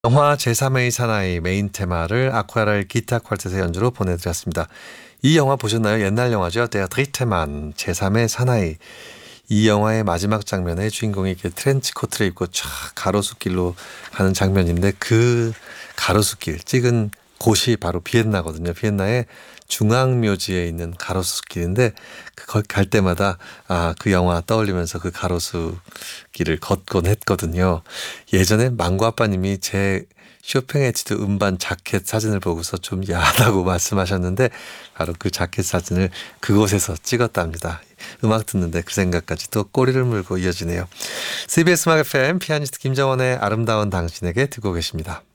영화 제3의 사나이 메인 테마를 아쿠아렐 기타 퀄텟의 연주로 보내드렸습니다. 이 영화 보셨나요? 옛날 영화죠. Der dritte Mann, 제3의 사나이. 이 영화의 마지막 장면에 주인공이 이렇게 트렌치 코트를 입고 쫙 가로수길로 가는 장면인데 그 가로수길 찍은 곳이 바로 비엔나거든요. 비엔나의 중앙묘지에 있는 가로수길인데 거기 갈 때마다 그 영화 떠올리면서 그 가로수길을 걷곤 했거든요. 예전에 망고 아빠님이 제 쇼팽 에치드 음반 자켓 사진을 보고서 좀 야하다고 말씀하셨는데 바로 그 자켓 사진을 그곳에서 찍었답니다. 음악 듣는데 그 생각까지 또 꼬리를 물고 이어지네요. CBS 음악 FM 피아니스트 김정원의 아름다운 당신에게 듣고 계십니다.